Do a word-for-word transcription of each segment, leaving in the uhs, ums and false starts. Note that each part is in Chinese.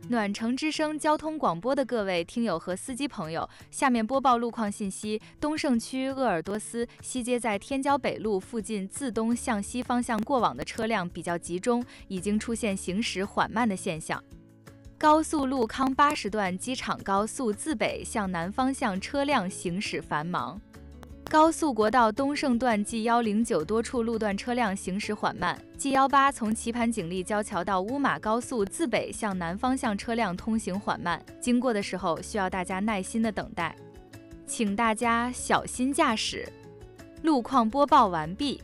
暖城之声交通广播的各位听友和司机朋友，下面播报路况信息：东胜区鄂尔多斯西街在天骄北路附近自东向西方向过往的车辆比较集中，已经出现行驶缓慢的现象。高速路康八十段机场高速自北向南方向车辆行驶繁忙。高速国道东胜段 G 一零九多处路段车辆行驶缓慢 ，G 一八从棋盘锦立交桥到乌马高速自北向南方向车辆通行缓慢，经过的时候需要大家耐心的等待，请大家小心驾驶。路况播报完毕。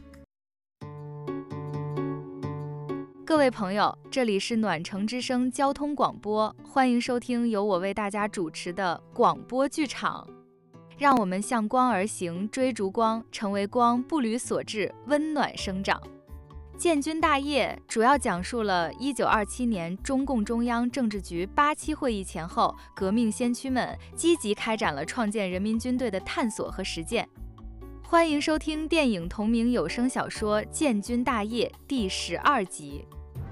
各位朋友，这里是暖城之声交通广播，欢迎收听由我为大家主持的广播剧场。让我们向光而行，追逐光，成为光，步履所至，温暖生长。建军大业主要讲述了一九二七年中共中央政治局八七会议前后，革命先驱们积极开展了创建人民军队的探索和实践。欢迎收听电影同名有声小说《建军大业》第十二集。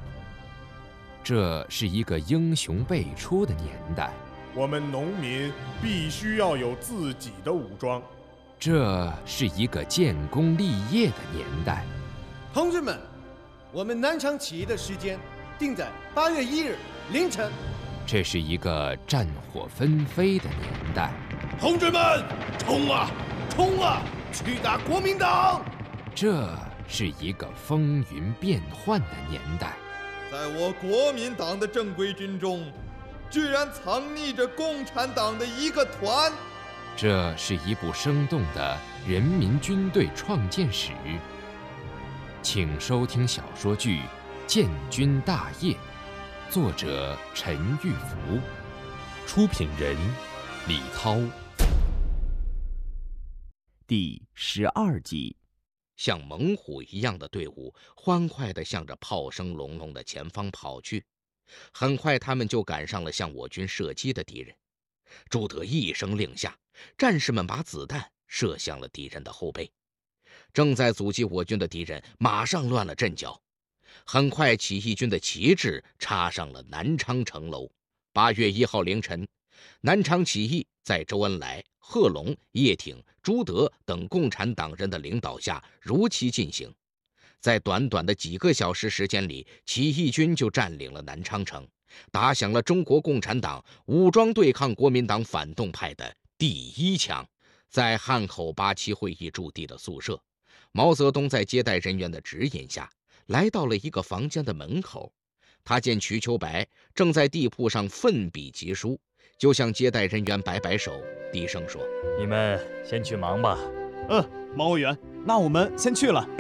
这是一个英雄辈出的年代， 我们农民必须要有自己的武装。 这是一个建功立业的年代。 同志们，我们南昌起义的时间定在八月一日凌晨。 这是一个战火纷飞的年代。 同志们，冲啊，冲啊，去打国民党！ 这是一个风云变幻的年代。 在我国民党的正规军中，居然藏匿着共产党的一个团。 这是一部生动的人民军队创建史。请收听小说剧《建军大业》，作者陈玉福，出品人李涛。 第十二集。 像猛虎一样的队伍欢快地向着炮声隆隆的前方跑去，很快他们就赶上了向我军射击的敌人。朱德一声令下，战士们把子弹射向了敌人的后背。正在阻击我军的敌人马上乱了阵脚。很快起义军的旗帜插上了南昌城楼。八月一号凌晨，南昌起义在周恩来、贺龙、叶挺、朱德等共产党人的领导下如期进行。在短短的几个小时时间里，起义军就占领了南昌城，打响了中国共产党武装对抗国民党反动派的第一枪。在汉口八七会议驻地的宿舍，毛泽东在接待人员的指引下来到了一个房间的门口。他见瞿秋白正在地铺上奋笔疾书，就向接待人员摆摆手，低声说：“ 你们先去忙吧。”“ 嗯，毛委员，那我们先去了。”“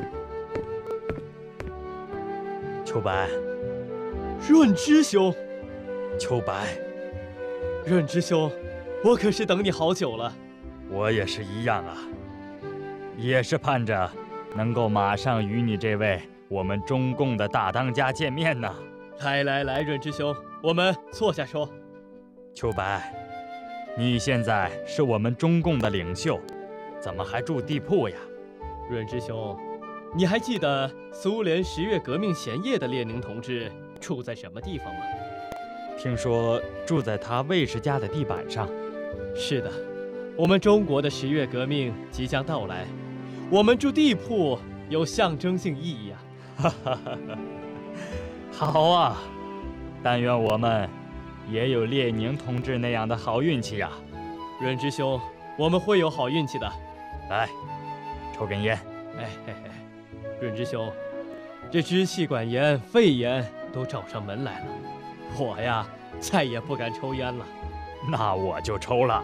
秋白。”“ 润之兄。”“ 秋白。”“ 润之兄，我可是等你好久了。”“ 我也是一样啊，也是盼着能够马上与你这位我们中共的大当家见面呢。”“ 来来来，润之兄，我们坐下说。”“ 秋白，你现在是我们中共的领袖，怎么还住地铺呀？”“ 润之兄，你还记得苏联十月革命前夜的列宁同志住在什么地方吗？”“ 听说住在他卫士家的地板上。”“ 是的，我们中国的十月革命即将到来，我们住地铺有象征性意义啊。”“ 哈哈哈哈，好啊，但愿我们也有列宁同志那样的好运气啊。”“ 润之兄，我们会有好运气的。”“ 来，抽根烟。”“ 哎嘿嘿，润之兄，这支气管炎、肺炎都找上门来了，我呀再也不敢抽烟了。”“ 那我就抽了。”“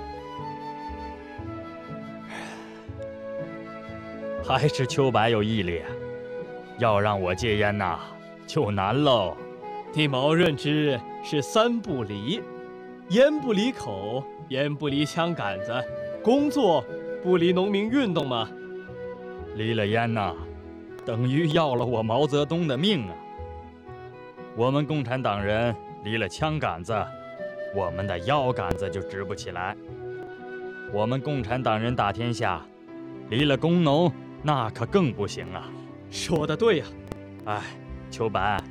还是秋白有毅力，要让我戒烟呐，就难喽。”“ 地毛润之是三不离：烟不离口，烟不离枪杆子，工作不离农民运动嘛。”“ 离了烟呐，等于要了我毛泽东的命啊。我们共产党人离了枪杆子，我们的腰杆子就直不起来。我们共产党人打天下，离了工农，那可更不行啊。”“ 说得对呀。”“ 哎，秋白，